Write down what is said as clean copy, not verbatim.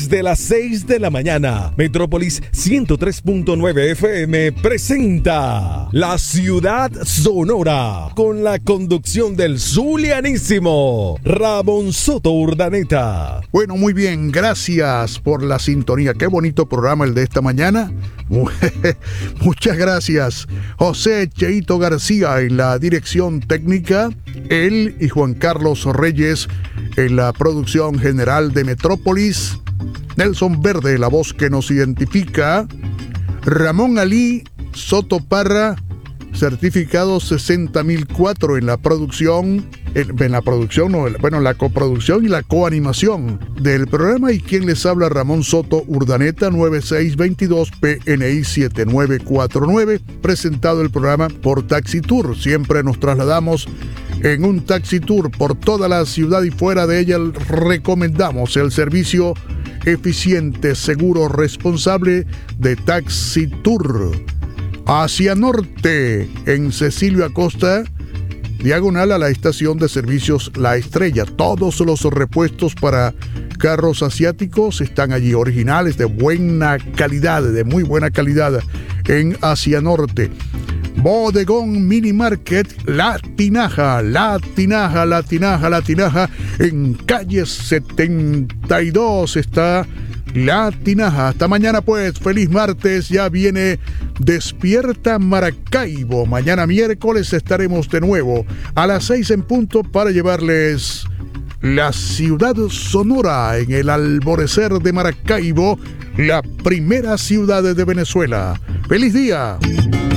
Desde las 6 de la mañana, Metrópolis 103.9 FM presenta La Ciudad Sonora, con la conducción del zulianísimo Ramón Soto Urdaneta. Bueno, muy bien, gracias por la sintonía. Qué bonito programa el de esta mañana. Muchas gracias. José Cheito García en la dirección técnica, él y Juan Carlos Reyes en la producción general de Metrópolis, Nelson Verde, la voz que nos identifica, Ramón Ali Soto Parra, certificado 60.004 en la producción, la coproducción y la coanimación del programa, y quien les habla, Ramón Soto Urdaneta, 9622 PNI 7949, presentado el programa por Taxi Tour. Siempre nos trasladamos en un Taxi Tour por toda la ciudad y fuera de ella. Recomendamos el servicio eficiente, seguro, responsable de Taxi Tour. Hacia norte, en Cecilio Acosta, diagonal a la estación de servicios La Estrella. Todos los repuestos para carros asiáticos están allí, originales, de buena calidad, de muy buena calidad, en Hacia Norte. Bodegón Mini Market La Tinaja, en calle 72 está La Tinaja. Hasta mañana pues, feliz martes, ya viene Despierta Maracaibo. Mañana miércoles estaremos de nuevo a las 6 en punto para llevarles La Ciudad Sonora en el alborecer de Maracaibo, la primera ciudad de Venezuela. ¡Feliz día!